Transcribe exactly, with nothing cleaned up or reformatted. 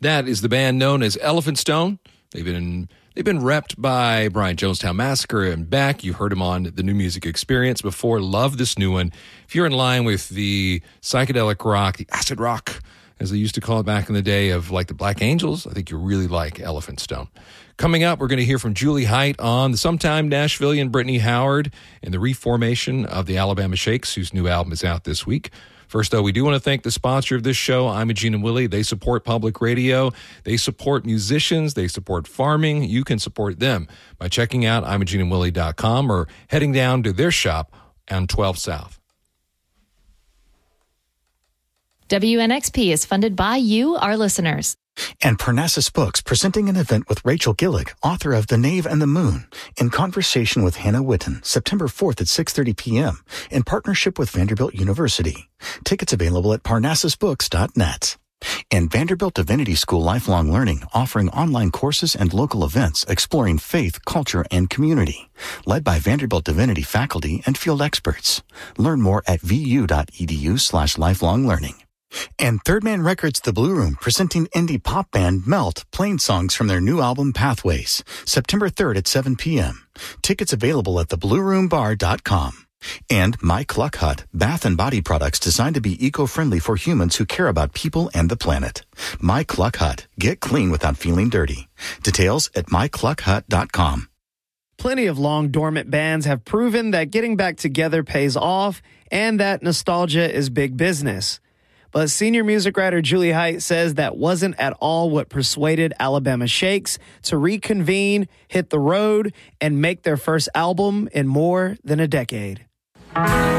That is the band known as Elephant Stone. They've been they've been repped by Brian Jonestown Massacre and Beck. You heard them on the New Music Experience before. Love this new one. If you're in line with the psychedelic rock, the acid rock, as they used to call it back in the day, of like the Black Angels, I think you really like Elephant Stone. Coming up, we're going to hear from Julie Height on the sometime Nashvilleian Brittany Howard and the reformation of the Alabama Shakes, whose new album is out this week. First, though, we do want to thank the sponsor of this show, Imogene and Willie. They support public radio. They support musicians. They support farming. You can support them by checking out imogene and willie dot com or heading down to their shop on twelve South. W N X P is funded by you, our listeners. And Parnassus Books presenting an event with Rachel Gillick, author of The Knave and the Moon, in conversation with Hannah Witten, September fourth at six thirty p.m. in partnership with Vanderbilt University. Tickets available at parnassus books dot net. And Vanderbilt Divinity School Lifelong Learning, offering online courses and local events exploring faith, culture, and community. Led by Vanderbilt Divinity faculty and field experts. Learn more at vu.edu slash lifelong learning. And Third Man Records The Blue Room presenting indie pop band Melt, playing songs from their new album Pathways, September third at seven p.m. Tickets available at the blue room bar dot com. And My Cluck Hut, bath and body products designed to be eco-friendly for humans who care about people and the planet. My Cluck Hut, get clean without feeling dirty. Details at my cluck hut dot com. Plenty of long dormant bands have proven that getting back together pays off and that nostalgia is big business. But senior music writer Julie Height says that wasn't at all what persuaded Alabama Shakes to reconvene, hit the road, and make their first album in more than a decade.